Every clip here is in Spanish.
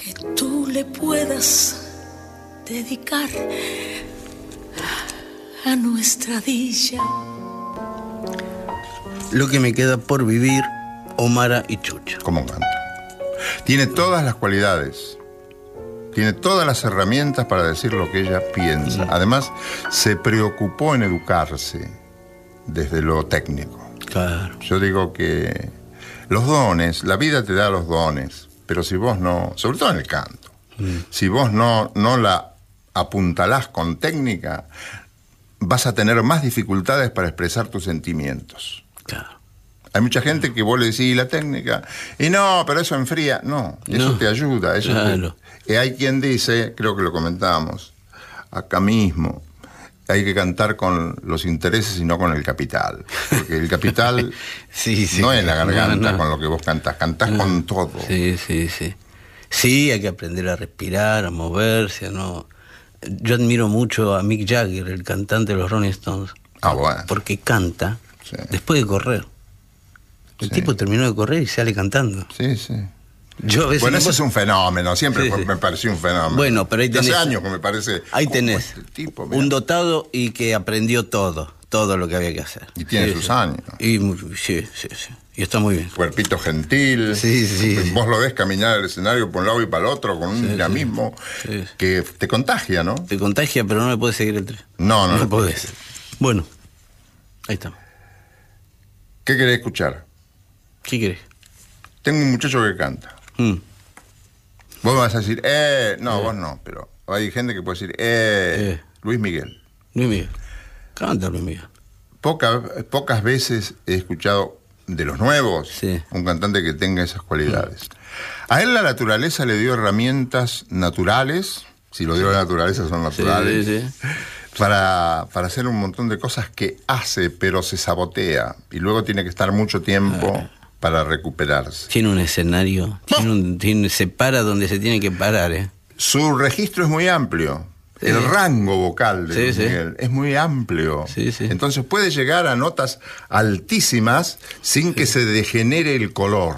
que tú le puedas dedicar a nuestra dicha. Lo que me queda por vivir, Omara y Chucho. ¿Cómo canta? Tiene todas las cualidades, tiene todas las herramientas para decir lo que ella piensa. Además, se preocupó en educarse desde lo técnico. Claro. Yo digo que los dones, la vida te da los dones, pero si vos no, sobre todo en el canto, si vos no la apuntalás con técnica, vas a tener más dificultades para expresar tus sentimientos. Claro. Hay mucha gente que vos le decís la técnica, y no, pero eso enfría. No, eso te ayuda. Eso claro. Hay quien dice, creo que lo comentábamos acá mismo, hay que cantar con los intereses y no con el capital. Porque el capital no es la garganta con lo que vos cantás con todo. Sí. Sí, hay que aprender a respirar, a moverse, ¿no? Yo admiro mucho a Mick Jagger, el cantante de los Rolling Stones. Bueno. Porque canta después de correr. El tipo terminó de correr y sale cantando. Sí. Yo a veces ese es un fenómeno, siempre me pareció un fenómeno. Bueno, pero ahí tenés... Hace años que me parece... Ahí tenés este tipo, un dotado y que aprendió todo lo que había que hacer. Y tiene sus años. Sí. Y está muy bien. Cuerpito gentil. Sí. Vos lo ves caminar el escenario por un lado y para el otro con un dinamismo que te contagia, ¿no? Te contagia, pero no le podés seguir el tren. No podés. Bueno, ahí estamos. ¿Qué querés escuchar? ¿Qué querés? Tengo un muchacho que canta. Vos me vas a decir, no, vos no, pero hay gente que puede decir, Luis Miguel. Luis Miguel. Canta Luis Miguel. Pocas veces he escuchado de los nuevos un cantante que tenga esas cualidades. A él la naturaleza le dio herramientas naturales, si lo dio la naturaleza son naturales, para hacer un montón de cosas que hace, pero se sabotea, y luego tiene que estar mucho tiempo para recuperarse. Tiene un escenario, se para donde se tiene que parar. Su registro es muy amplio. El rango vocal de Luis Miguel es muy amplio. Entonces puede llegar a notas altísimas sin que se degenere el color.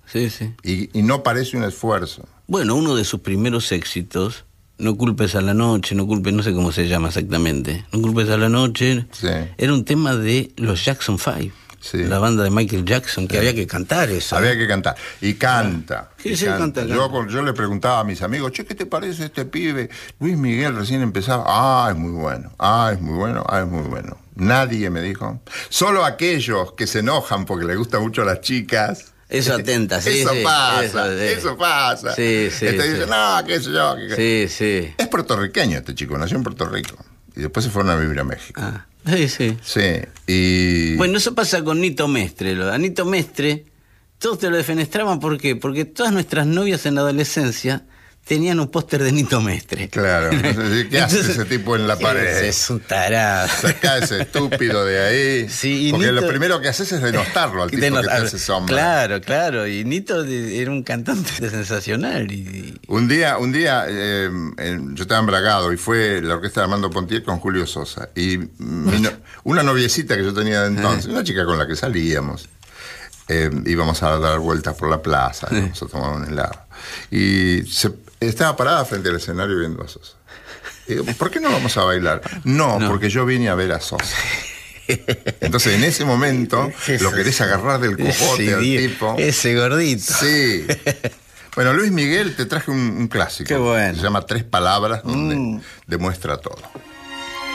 Y no parece un esfuerzo. Bueno, uno de sus primeros éxitos, No culpes a la noche, no sé cómo se llama exactamente. No culpes a la noche. Era un tema de los Jackson 5. La banda de Michael Jackson, que había que cantar eso. Había que cantar. Y canta. Canta. Yo le preguntaba a mis amigos, ¿qué te parece este pibe? Luis Miguel recién empezaba. Es muy bueno. Es muy bueno. Nadie me dijo. Solo aquellos que se enojan porque les gustan mucho a las chicas. Eso atenta, Eso pasa. Dicen, no, qué sé yo. Es puertorriqueño este chico, nació en Puerto Rico. Y después se fueron a vivir a México. Y... Bueno, eso pasa con Nito Mestre. A Nito Mestre, todos te lo defenestraban, ¿por qué? Porque todas nuestras novias en la adolescencia tenían un póster de Nito Mestre. Claro. ¿Qué hace ese tipo en la pared? Es un tarado. Sacá ese estúpido de ahí. Porque Nito, lo primero que haces es denostarlo al tipo que te hace sombra. Claro. Y Nito era un cantante sensacional. Un día yo estaba embragado y fue la orquesta de Armando Pontier con Julio Sosa. Y una noviecita que yo tenía de entonces, una chica con la que salíamos, íbamos a dar vueltas por la plaza, íbamos a tomar un helado. Y estaba parada frente al escenario viendo a Sosa. Y digo, ¿por qué no vamos a bailar? No, porque yo vine a ver a Sosa. Entonces en ese momento lo querés agarrar del cojote al tipo. Ese gordito. Sí. Bueno, Luis Miguel, te traje un clásico. Qué bueno. Se llama Tres Palabras, donde demuestra todo.